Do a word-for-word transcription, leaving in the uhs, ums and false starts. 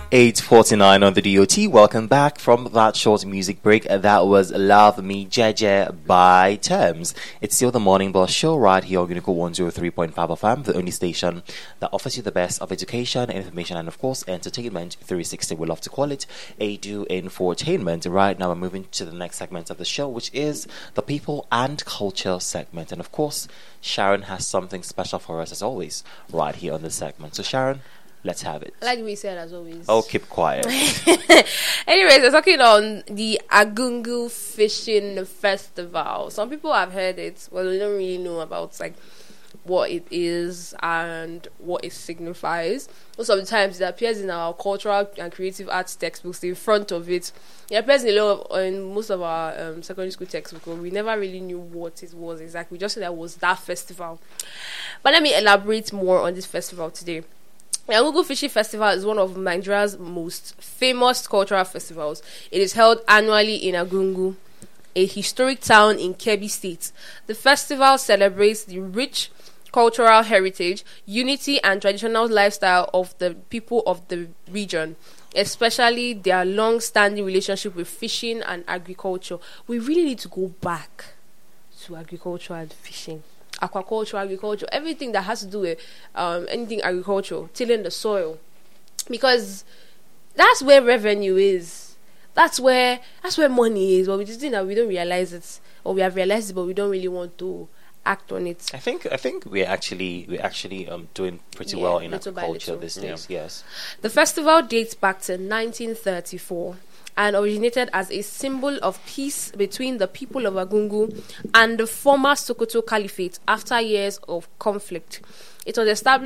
eight forty-nine on the D O T. Welcome back from that short music break. That was Love Me Jeje by Terms. It's still the Morning Boss Show right here on Unico one oh three point five F M, the only station that offers you the best of education, information, and of course, entertainment three sixty. We love to call it A do infotainment. Right now, we're moving to the next segment of the show, which is the People and Culture segment. And of course, Sharon has something special for us as always right here on this segment. So, Sharon, let's have it. Like we said, as always. Oh, keep quiet. Anyways, we're talking on the Agungu Fishing Festival. Some people have heard it, but they don't really know about like what it is and what it signifies. Most of the times, it appears in our cultural and creative arts textbooks. In front of it, it appears in a lot of, in most of our um, secondary school textbooks. But we never really knew what it was exactly. We just said that it was that festival. But let me elaborate more on this festival today. The Agungu Fishing Festival is one of Nigeria's most famous cultural festivals. It is held annually in Agungu, a historic town in Kebbi State. The festival celebrates the rich cultural heritage, unity, and traditional lifestyle of the people of the region, especially their long-standing relationship with fishing and agriculture. We really need to go back to agriculture and fishing. Aquaculture, agriculture, everything that has to do with um, anything agricultural, tilling the soil, because that's where revenue is. That's where that's where money is. But we just think that we don't realize it, or we have realized it, but we don't really want to act on it. I think I think we're actually we're actually um, doing pretty Yeah, well in little by agriculture little. these days. Yes. The festival dates back to nineteen thirty-four and originated as a symbol of peace between the people of Agungu and the former Sokoto Caliphate after years of conflict. It was established